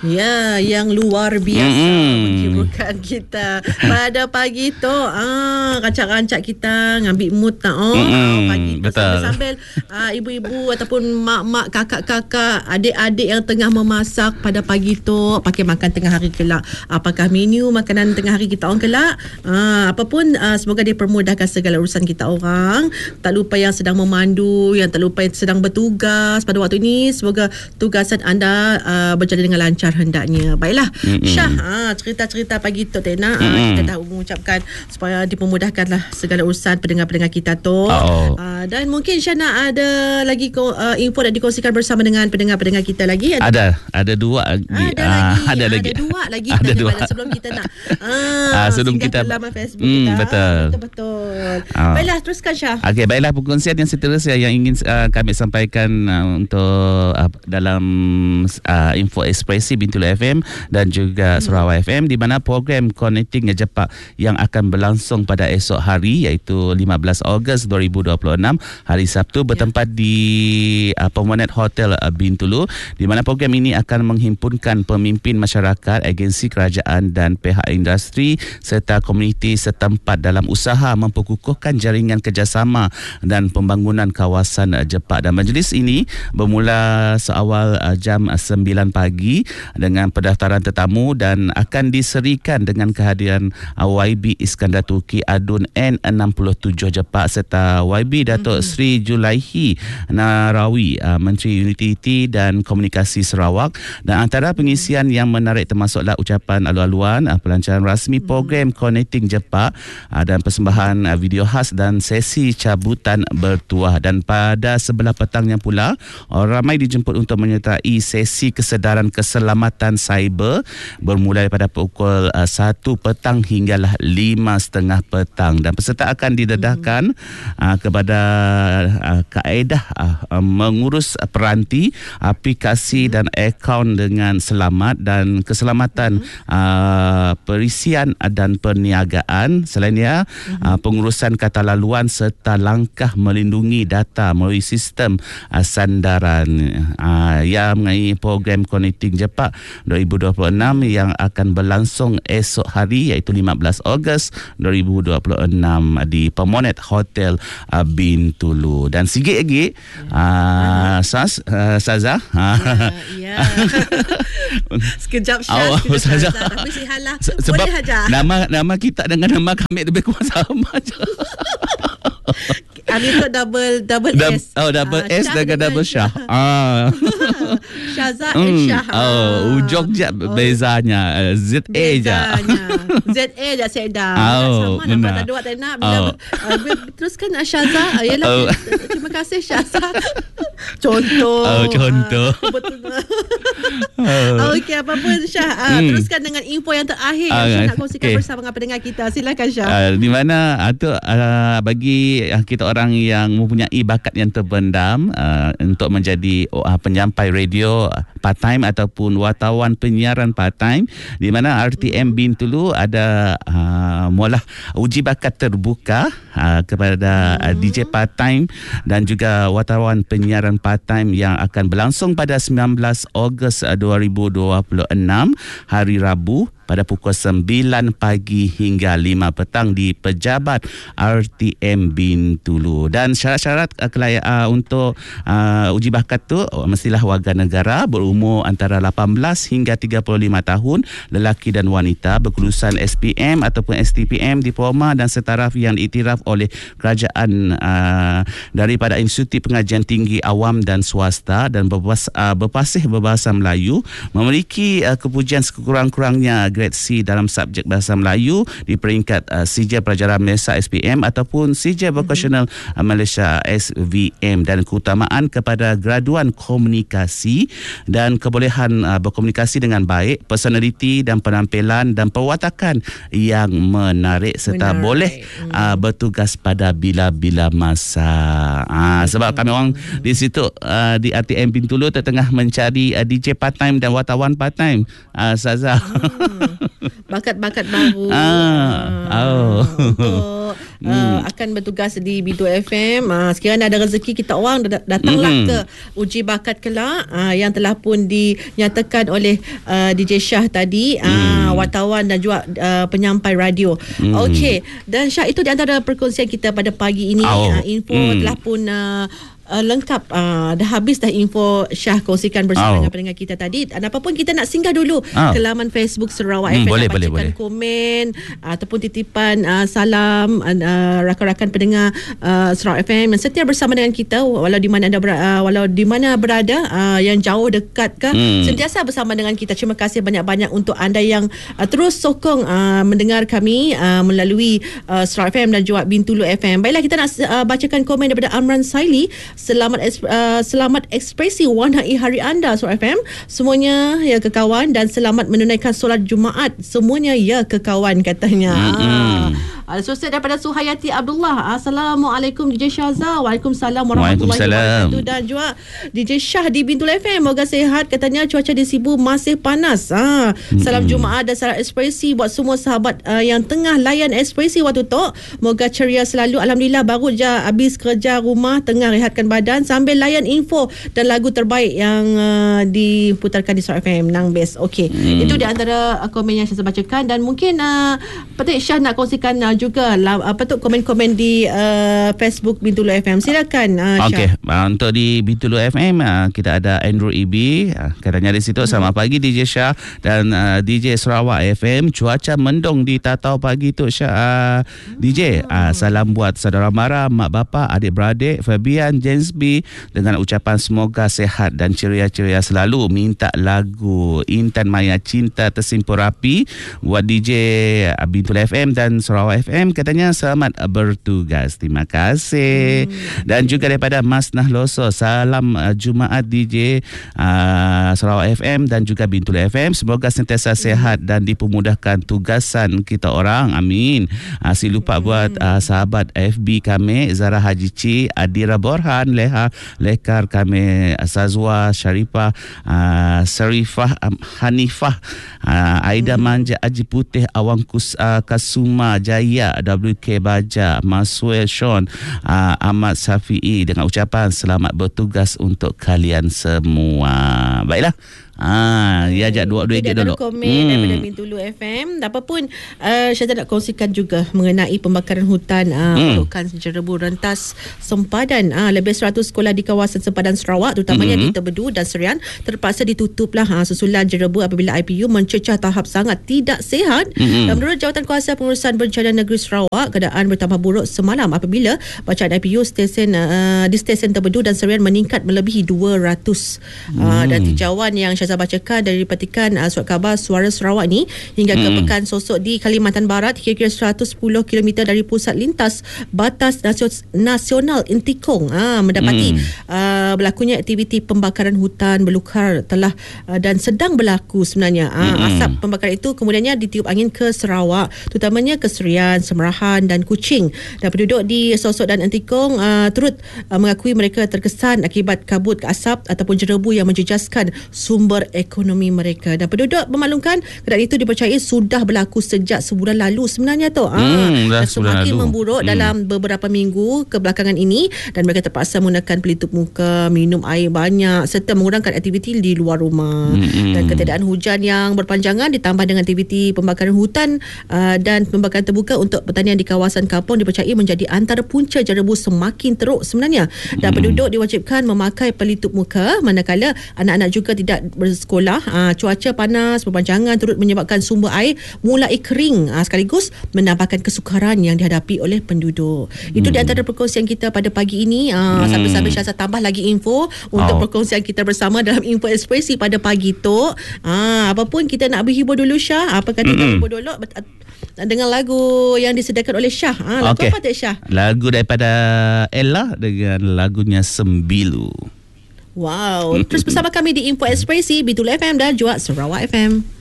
Ya, yang luar biasa menghiburkan kita pada pagi tu. Rancak-rancak kita ngambil mood tak pagi tu. Sambil-sambil ibu-ibu ataupun mak-mak, kakak-kakak, adik-adik yang tengah memasak pada pagi tu, pakai makan tengah hari kelak. Apakah menu makanan tengah hari kita orang kelak? Apapun, semoga dia permudahkan segala urusan kita orang. Tak lupa yang sedang memandu, yang tak lupa yang sedang bertugas pada waktu ini, semoga tugasan anda berjalan dengan lancar hendaknya. Baiklah, Syah, cerita-cerita pagi tu Tena, kita dah mengucapkan supaya dipermudahkanlah segala urusan pendengar-pendengar kita tu. Dan mungkin Syah nak ada lagi info nak dikongsikan bersama dengan pendengar-pendengar kita lagi. Ada dua lagi. Ada dua lagi sebelum kita nak sebelum kita laman Facebook kita. Betul. Baiklah, teruskan Syah. Okey, baiklah, perkongsian yang seterusnya yang ingin kami sampaikan untuk dalam info ekspresi Bintulu FM dan juga Sarawak FM, di mana program Connecting Jepak yang akan berlangsung pada esok hari, iaitu 15 Ogos 2026 hari Sabtu, bertempat di Permanent Hotel Bintulu, di mana program ini akan menghimpunkan pemimpin masyarakat, agensi kerajaan dan pihak industri serta komuniti setempat dalam usaha memperkukuhkan jaringan kerjasama dan pembangunan kawasan Jepak. Dan majlis ini bermula seawal jam 9 pagi dengan pendaftaran tetamu dan akan diserikan dengan kehadiran YB Iskandar Turki Adun N67 Jepak serta YB Datuk Sri Julaihi Narawi, Menteri Utiliti dan Komunikasi Sarawak. Dan antara pengisian yang menarik termasuklah ucapan alu-aluan, pelancaran rasmi program Connecting Jepak dan persembahan video khas dan sesi cabutan bertuah. Dan pada sebelah petangnya pula, ramai dijemput untuk menyertai sesi kesedaran keselamatan cyber bermula pada pukul 1 petang hinggalah 5:30 petang. Dan peserta akan didedahkan kepada kaedah mengurus peranti, aplikasi dan akaun dengan selamat dan keselamatan perisian dan perniagaan. Selainnya, pengurusan kata laluan serta langkah melindungi data melalui sistem sandaran yang mengenai program Connecting Jepak 2026 yang akan berlangsung esok hari, iaitu 15 Ogos 2026 di Permanent Hotel Bintulu. Dan sikit lagi Saza sekejap Syah, tapi sihalah sebab nama kita dengan nama kami lebih kurang sama je. Itu double S. Double S dengan double Syah. Syazah and Syah. Ujung je bezanya. ZA je. ZA je Seda. Sama nama tak ada tak nak. Bila teruskan Syazah. Yalah, terima kasih Syazah. Contoh. Betul. Okey, apa pun Syah. Teruskan dengan info yang terakhir yang Syah nak kongsikan bersama dengan pendengar kita. Silakan Syah. Di mana bagi kita orang yang mempunyai bakat yang terpendam untuk menjadi penyampai radio part-time ataupun wartawan penyiaran part-time, di mana RTM Bintulu ada mula uji bakat terbuka kepada DJ part-time dan juga wartawan penyiaran part-time yang akan berlangsung pada 19 Ogos 2026 hari Rabu pada pukul 9 pagi hingga 5 petang di Pejabat RTM Bintulu. Dan syarat-syarat kelayaan untuk uji bakat tu mestilah warga negara berumur antara 18 hingga 35 tahun, lelaki dan wanita, berkelulusan SPM ataupun STPM, diploma dan setaraf yang diiktiraf oleh kerajaan daripada Institut Pengajian Tinggi Awam dan Swasta, dan berpasih berbahasa Melayu, memiliki kepujian sekurang-kurangnya grade C dalam subjek bahasa Melayu di peringkat CJ Pelajaran Malaysia SPM ataupun CJ Vocational Malaysia SVM, dan keutamaan kepada graduan komunikasi dan kebolehan berkomunikasi dengan baik, personaliti dan penampilan dan perwatakan yang menarik serta boleh bertugas pada bila-bila masa. Sebab kami orang di situ di RTM Bintulu tengah mencari DJ part-time dan wartawan part-time, Saza. Bakat-bakat baru untuk akan bertugas di Bintu FM. Sekiranya ada rezeki kita orang datanglah ke uji bakat kelak yang telah pun dinyatakan oleh DJ Syah tadi, wartawan dan juga penyampai radio. Okey, dan Syah, itu di antara perkongsian kita pada pagi ini. Info telah pun lengkap, dah habis dah info Syah kongsikan bersama dengan pendengar kita tadi. Dan apapun kita nak singgah dulu ke laman Facebook Sarawak FM, boleh. komen ataupun titipan salam rakan-rakan pendengar Sarawak FM yang setia bersama dengan kita walau di mana berada, yang jauh dekat ke, sentiasa bersama dengan kita. Terima kasih banyak-banyak untuk anda yang terus sokong mendengar kami melalui Sarawak FM dan juga Bintulu FM. Baiklah, kita nak bacakan komen daripada Amran Saili. Selamat ekspresi warnai hari anda Sarawak FM. Semuanya ya kekawan, dan selamat menunaikan solat Jumaat semuanya ya kekawan, katanya. Sosial daripada Suhayati Abdullah. Assalamualaikum DJ Syahza. Waalaikumsalam warahmatullahi wabarakatuh. Dan juga DJ Syah di Bintul FM, moga sihat, katanya. Cuaca di Sibu masih panas. Salam Jumaat dan salam ekspresi buat semua sahabat yang tengah layan ekspresi waktu tu. Moga ceria selalu. Alhamdulillah, baru je habis kerja rumah, tengah rehatkan badan sambil layan info dan lagu terbaik yang diputarkan di Sarawak FM. Nang best. Okey, itu di antara komen yang saya bacakan. Dan mungkin Petik Syah nak kongsikan juga komen-komen di Facebook Bintulu FM. Silakan Syah. Okey, untuk di Bintulu FM kita ada Andrew EB, katanya di situ. Selamat pagi DJ Syah dan DJ Sarawak FM. Cuaca mendung di Tatau pagi tu Syah. DJ salam buat saudara mara, mak bapa, adik-beradik, Fabian, James B, dengan ucapan semoga sehat dan ceria-ceria selalu. Minta lagu Intan Maya Cinta Tersimpul Rapi buat DJ Bintul FM dan Sarawak FM, katanya. Selamat bertugas. Terima kasih. Dan juga daripada Mas Nahloso, salam Jumaat DJ Sarawak FM dan juga Bintul FM. Semoga sentiasa sehat dan dipermudahkan tugasan kita orang. Amin. Si lupa buat sahabat FB kami, Zara Haji Ci, Adira Borhan, Leha Lekar kami, Sazwa Syarifah, Sarifah Hanifah, Aida Manja, Aji Putih, Awang Kasuma Jaya, WK Baja, Maswell Sean, Ahmad Safi'i, dengan ucapan selamat bertugas untuk kalian semua. Baiklah. Ya, ajak dua ejek dulu. Komen daripada Bintulu FM. Apapun saya nak kongsikan juga mengenai pembakaran hutan Pasukan Jerebu rentas sempadan. Lebih 100 sekolah di kawasan sempadan Sarawak, terutamanya di Tebedu dan Serian, terpaksa ditutuplah susulan jerebu apabila IPU mencecah tahap sangat tidak sihat. Dan menurut Jawatankuasa Pengurusan Bencana Negeri Sarawak, keadaan bertambah buruk semalam apabila bacaan IPU di stesen Tebedu dan Serian meningkat melebihi 200. Dan tinjauan yang saya bacakan dari petikan surat khabar Suara Sarawak ni hingga ke Pekan Sosok di Kalimantan Barat, kira-kira 110 km dari pusat lintas batas nasional Intikong, mendapati berlakunya aktiviti pembakaran hutan belukar telah dan sedang berlaku sebenarnya. Asap pembakaran itu kemudiannya ditiup angin ke Sarawak, terutamanya ke Serian, Semerahan dan Kuching. Dan penduduk di Sosok dan Intikong turut mengakui mereka terkesan akibat kabut asap ataupun jerebu yang menjejaskan sumber ekonomi mereka. Dan penduduk memaklumkan keadaan itu dipercayai sudah berlaku sejak sebulan lalu sebenarnya tu. Dan semakin memburuk dalam beberapa minggu kebelakangan ini, dan mereka terpaksa menggunakan pelitup muka, minum air banyak serta mengurangkan aktiviti di luar rumah. Dan ketiadaan hujan yang berpanjangan ditambah dengan aktiviti pembakaran hutan dan pembakaran terbuka untuk pertanian di kawasan kampung dipercayai menjadi antara punca jerebu semakin teruk sebenarnya. Dan penduduk diwajibkan memakai pelitup muka manakala anak-anak juga tidak bersekolah. Cuaca panas berpanjangan turut menyebabkan sumber air mulai kering, sekaligus menambahkan kesukaran yang dihadapi oleh penduduk. Itu di antara perkongsian kita pada pagi ini. Sambil-sambil Syazah tambah lagi info untuk perkongsian kita bersama dalam Info Ekspresi pada pagi tu. Apapun kita nak berhibur dulu Syah. Apa kata kita berhibur dulu dengan lagu yang disediakan oleh Syah. Lagu apa tak Syah? Lagu daripada Ella dengan lagunya Sembilu. Wow. Terus bersama kami di Info Ekspresi Bintul FM dan juga Sarawak FM.